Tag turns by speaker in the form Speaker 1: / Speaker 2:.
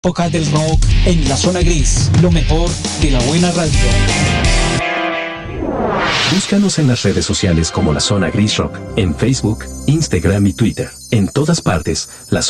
Speaker 1: Época del rock en la zona gris, lo mejor de la buena radio.
Speaker 2: Búscanos en las redes sociales como La Zona Gris Rock, en Facebook, Instagram y Twitter. En todas partes, La Zona